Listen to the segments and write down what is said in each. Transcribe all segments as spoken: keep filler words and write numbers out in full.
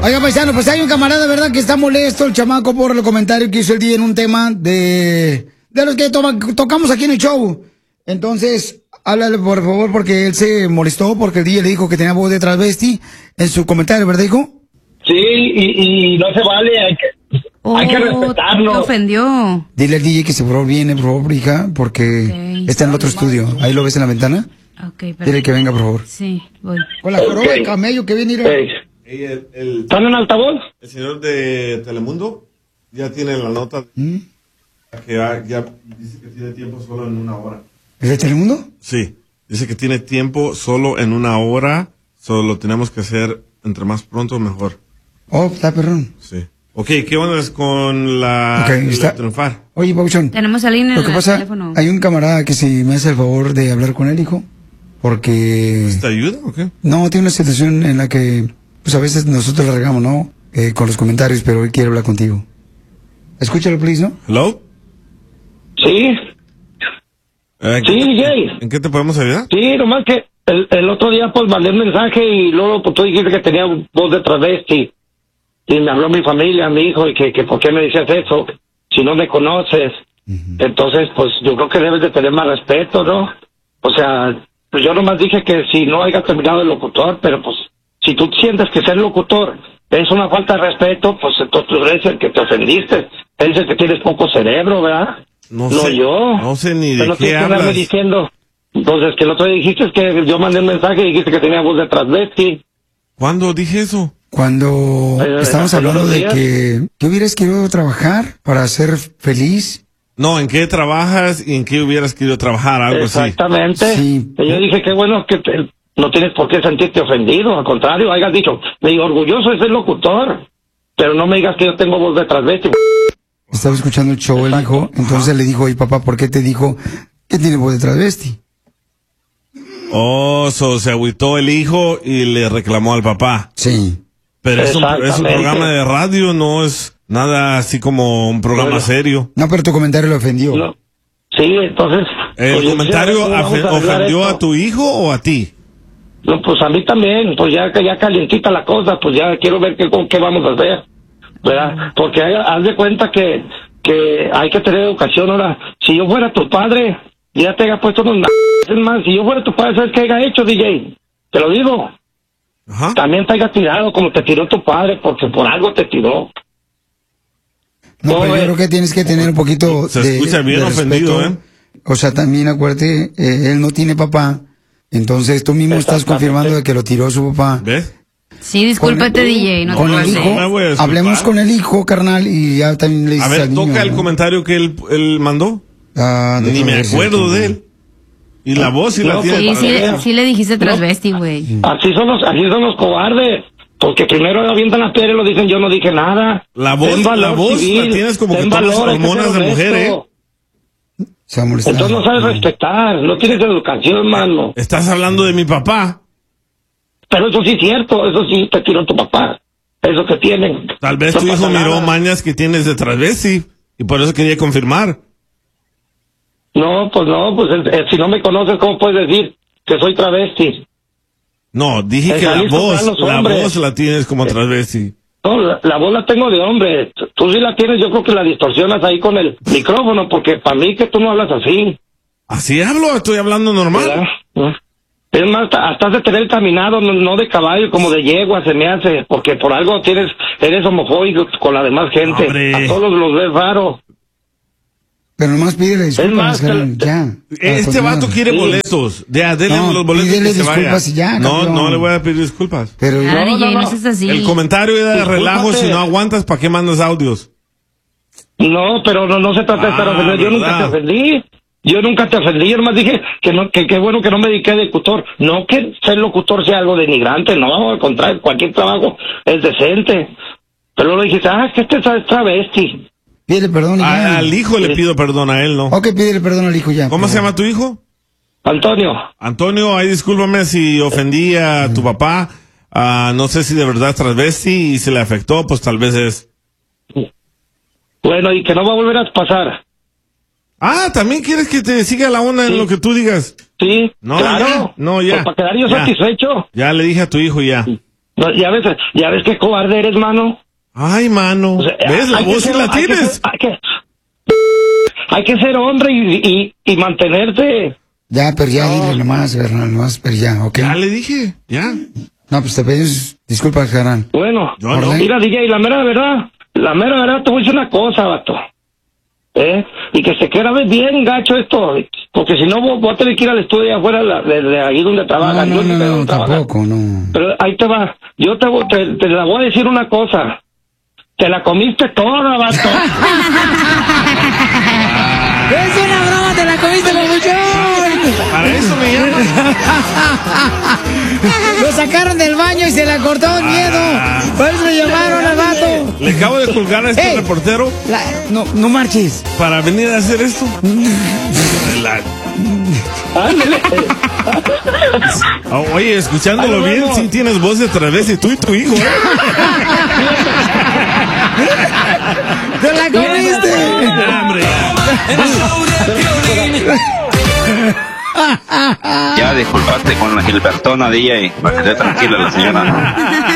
Oiga, paisano, pues hay un camarada, ¿verdad?, que está molesto, el chamaco, por el comentario que hizo el día en un tema de, de los que toma, tocamos aquí en el show. Entonces, háblale, por favor, porque él se molestó porque el día le dijo que tenía voz de transvesti en su comentario, ¿verdad, hijo? Sí, y, y no se vale, hay que, oh, hay que respetarlo. Te ofendió. Dile al D J que se por favor viene, por favor, hija, porque okay. está en el otro estudio. Ahí lo ves en la ventana. Okay, dile que venga, por favor. Sí, voy. Con la joroba okay. de camello que viene. Hey. Hey, el, el, ¿Están en altavoz? El señor de Telemundo ya tiene la nota ¿Mm? que ya, ya dice que tiene tiempo solo en una hora. ¿Es de Telemundo? Sí, dice que tiene tiempo solo en una hora, solo lo tenemos que hacer entre más pronto mejor. Oh, está perrón. Sí. Ok, ¿qué onda es con la okay, está... triunfar? Oye, Pauchón. Tenemos a línea en Lo que el pasa, teléfono. Hay un camarada que si me hace el favor de hablar con él, hijo, porque... ¿Te ayuda o qué? No, tiene una situación en la que, pues a veces nosotros la regamos, ¿no? Eh, con los comentarios, pero hoy quiere hablar contigo. Escúchalo, please, ¿no? ¿Hello? Sí. Eh, sí, te, Jay. ¿En qué te podemos ayudar? Sí, nomás que el, el otro día pues mandé un mensaje y luego pues tú dijiste que tenía voz de travesti. Y me habló mi familia, mi hijo, y que, que por qué me decías eso, si no me conoces. Uh-huh. Entonces, pues yo creo que debes de tener más respeto, ¿no? O sea, pues yo nomás dije que si no haya terminado el locutor, pero pues si tú sientes que ser locutor es una falta de respeto, pues entonces tú eres el que te ofendiste. Eres el que tienes poco cerebro, ¿verdad? No, no sé, yo. No sé ni de pero qué no hablas. Diciendo. Entonces, que el otro día dijiste que yo mandé un mensaje y dijiste que tenía voz de transvesti. ¿Cuándo dije eso? Cuando eh, estamos hablando de que, que hubieras querido trabajar para ser feliz. No, ¿en qué trabajas y en qué hubieras querido trabajar? Algo Exactamente. así. Sí. Yo dije que bueno que te, no tienes por qué sentirte ofendido, al contrario, hayas dicho, me digo, orgulloso de ser locutor, pero no me digas que yo tengo voz de transvesti. Estaba escuchando el show, el hijo, entonces le dijo, oye papá, ¿por qué te dijo que tiene voz de transvesti? Oh, so, se agüitó el hijo y le reclamó al papá. Sí. Pero es un, es un programa de radio, no es nada así como un programa bueno, serio. No, pero tu comentario le ofendió. No. Sí, entonces... ¿El pues comentario ofendió a tu hijo o a ti? No, pues a mí también, pues ya, ya calientita la cosa, pues ya quiero ver qué, qué vamos a hacer, ¿verdad? Porque hay, haz de cuenta que, que hay que tener educación ahora. Si yo fuera tu padre, ya te haya puesto unos es más, si yo fuera tu padre, ¿sabes qué haya hecho, D J? Te lo digo. Ajá. También te haya tirado como te tiró tu padre, porque por algo te tiró. No, pero yo creo que tienes que tener un poquito Se de, escucha bien de ofendido, ¿eh? O sea, también acuérdate, eh, él no tiene papá, entonces tú mismo estás confirmando de que lo tiró su papá. ¿Ves? Sí, discúlpate, con, D J. No con te el hijo, no hablemos con el hijo, carnal, y ya también le dices A ver, al toca niño, el ¿no? comentario que él, él mandó. Ah, Ni me acuerdo de él. Y la voz sí no, la tiene. Sí, sí, sí le dijiste transvesti, güey. No. Así son los, así son los cobardes. Porque primero avientan la piedra y lo dicen, yo no dije nada. La voz, la voz civil, la tienes como que tomas hormonas de mujer, ¿eh? Entonces no sabes respetar, no tienes educación, mano. Estás hablando de mi papá. Pero eso sí es cierto, eso sí te tiró tu papá. Eso que tienen. Tal vez no tu hijo miró nada. mañas que tienes de transvesti y por eso quería confirmar. No, pues no, pues el, el, si no me conoces, ¿cómo puedes decir que soy travesti? No, dije el que la voz, la voz la tienes como transvesti. No, la, la voz la tengo de hombre. Tú sí la tienes, yo creo que la distorsionas ahí con el micrófono, porque para mí que tú no hablas así. Así hablo, estoy hablando normal. ¿verdad? Es más, hasta has de tener caminado, no, no de caballo, como de yegua se me hace, porque por algo tienes, eres homofóbico con la demás gente. ¡Hombre! A todos los ves raro. Pero nomás pídele disculpas, es más, el, ya. Este vato quiere sí. boletos. Ya, denle no, los boletos que se vaya. Y ya, no, no le voy a pedir disculpas. Pero ah, no, no, no, no. no seas así. El comentario era de relajo. Si no aguantas, ¿para qué mandas audios? No, pero no, no se trata de estar Ah, ofendido. Yo nunca te ofendí. Yo nunca te ofendí. Yo nomás dije que no, que qué bueno que no me dediqué de locutor. No que ser locutor sea algo denigrante, no. Al contrario, cualquier trabajo es decente. Pero luego dijiste, ah, que este es travesti. Pídele perdón y ya. A, al hijo le pido perdón, a él no. Ok, pídele perdón al hijo ya. ¿Cómo se llama tu hijo? Antonio. Antonio, ahí discúlpame si ofendí a tu papá. Uh, no sé si de verdad es transvesti y si le afectó, pues tal vez es. Bueno, y que no va a volver a pasar. Ah, ¿también quieres que te siga la onda sí. en lo que tú digas? Sí, no, claro. Ya, no, ya. Pues para quedar yo ya. satisfecho. Ya le dije a tu hijo ya. No, ya ves, ya ves qué cobarde eres, mano. Ay, mano. O sea, ¿Ves? La hay que voz sí ser- la hay que tienes. ser- Hay que, hay que ser hombre y, y, y mantenerse. Ya, pero ya, dile nomás, carnal, nomás, pero ya, ¿ok? Ya le dije, ya. No, pues te pedimos disculpas, carnal. Bueno, Yo no. mira, D J, la mera verdad, la mera verdad, te voy a decir una cosa, vato. ¿Eh? Y que se queda bien gacho esto, porque si no, voy, voy a tener que ir al estudio afuera de, la- de, de ahí donde No, trabajan. no, Yo ni no, sé no, dónde trabajan. tampoco, no. Pero ahí te va, yo te, voy- te, te la voy a decir una cosa. Te la comiste toda, vato. ¡Es una broma! ¡Te la comiste, papuchón! Para eso me llaman. Lo sacaron del baño y se la cortó el miedo. Por eso le llamaron al vato. Le acabo de colgar a este Ey. reportero La- no, no marches. para venir a hacer esto. La- Ándale. Oh, oye, escuchándolo Ay, bien, bueno. sí tienes voz de travesti, tú y tu hijo, ¿eh? ¡Te la comiste! Ya, hombre, ya. Ya disculpaste con la Gilbertona, D J, para que esté tranquila la señora.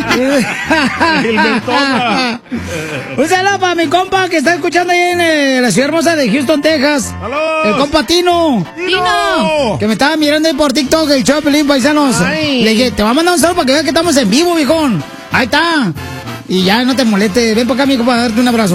Gilbertona. Un saludo para mi compa que está escuchando ahí en eh, la ciudad hermosa de Houston, Texas. ¡Saludos! El compa Tino. ¡Tino! Que me estaba mirando ahí por TikTok, el show de Pelín, paisanos. Ay. Le dije, te voy a mandar un saludo para que veas que estamos en vivo, viejón. Ahí está. Y ya no te moleste. Ven para acá, mijo, para darte un abrazo.